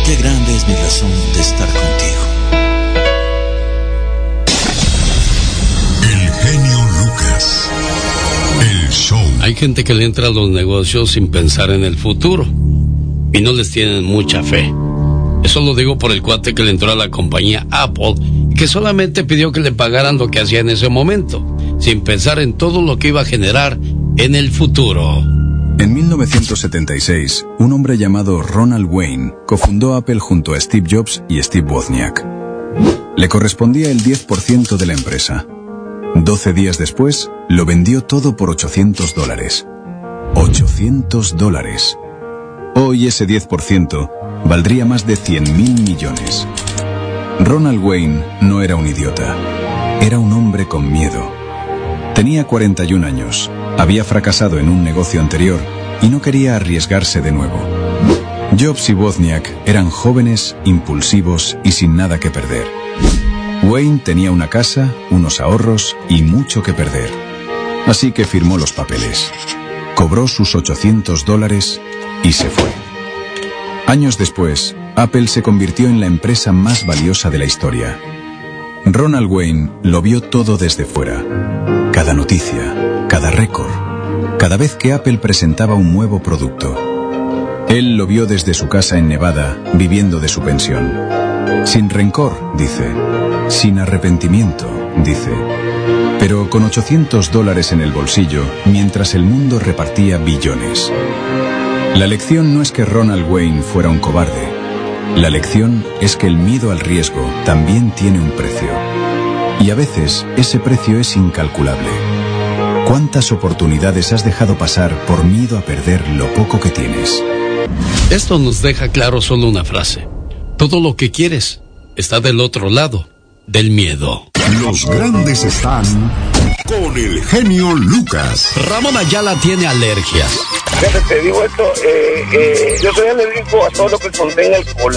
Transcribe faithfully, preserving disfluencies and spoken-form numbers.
Qué grande es mi razón de estar contigo. El genio Lucas. El show. Hay gente que le entra a los negocios sin pensar en el futuro y no les tienen mucha fe. Eso lo digo por el cuate que le entró a la compañía Apple y que solamente pidió que le pagaran lo que hacía en ese momento, sin pensar en todo lo que iba a generar en el futuro. En mil novecientos setenta y seis, un hombre llamado Ronald Wayne cofundó Apple junto a Steve Jobs y Steve Wozniak. Le correspondía el diez por ciento de la empresa. Doce días después, lo vendió todo por ochocientos dólares. ochocientos dólares. Hoy ese diez por ciento valdría más de cien mil millones. Ronald Wayne no era un idiota. Era un hombre con miedo. Tenía cuarenta y un años, había fracasado en un negocio anterior y no quería arriesgarse de nuevo. Jobs y Wozniak eran jóvenes, impulsivos y sin nada que perder. Wayne tenía una casa, unos ahorros y mucho que perder. Así que firmó los papeles. Cobró sus ochocientos dólares y se fue. Años después, Apple se convirtió en la empresa más valiosa de la historia. Ronald Wayne lo vio todo desde fuera. Cada noticia, cada récord, cada vez que Apple presentaba un nuevo producto. Él lo vio desde su casa en Nevada, viviendo de su pensión. Sin rencor, dice. Sin arrepentimiento, dice. Pero con ochocientos dólares en el bolsillo, mientras el mundo repartía billones. La lección no es que Ronald Wayne fuera un cobarde. La lección es que el miedo al riesgo también tiene un precio. Y a veces ese precio es incalculable. ¿Cuántas oportunidades has dejado pasar por miedo a perder lo poco que tienes? Esto nos deja claro solo una frase. Todo lo que quieres está del otro lado del miedo. Los grandes están con el genio Lucas. Ramón Ayala tiene alergias. Fíjate, te digo esto, eh, eh, yo soy alérgico a todo lo que contenga alcohol.